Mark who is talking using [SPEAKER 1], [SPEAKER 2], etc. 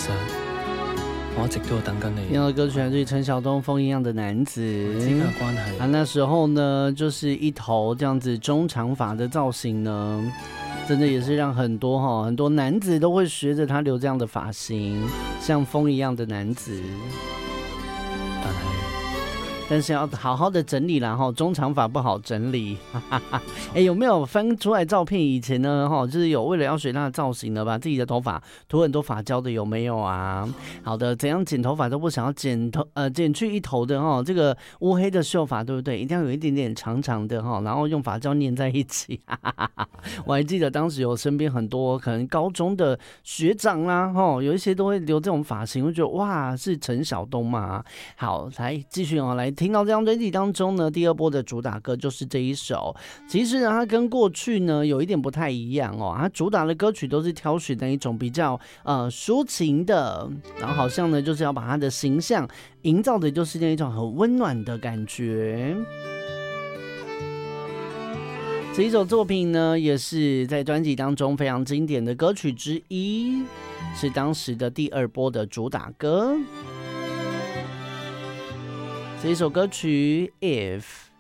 [SPEAKER 1] 實我一直都有等緊你。
[SPEAKER 2] 听到的歌曲来自于陈晓东《风一样的男子》。
[SPEAKER 1] 之間嘅關係，
[SPEAKER 2] 那時候呢，就是一頭這樣子中長髮的造型呢，真的也是讓很多男子都會學着他留這樣的髮型，像風一樣的男子。但是要好好的整理啦，中長髮不好整理。有沒有翻出來照片？以前呢，就是有為了要學他的造型呢，把自己的頭髮塗很多髮膠的，有沒有啊？好的，怎樣剪頭髮都不想要剪去一頭的這個烏黑的秀髮，對不對？一定要有一點點長長的然後用髮膠粘在一起。我還記得當時有身邊很多可能高中的學長啦，有一些都會留這種髮型，我覺得哇，是陳曉東嘛。好，來繼續來聽到這張專輯當中呢，第二波的主打歌就是這一首。其實呢，它跟過去呢有一點不太一樣它主打的歌曲都是挑選那一種比較抒情的，然後好像呢就是要把它的形象營造的就是那一種很溫暖的感覺。這一首作品呢，也是在專輯當中非常經典的歌曲之一，是當時的第二波的主打歌。這一首歌曲《If》。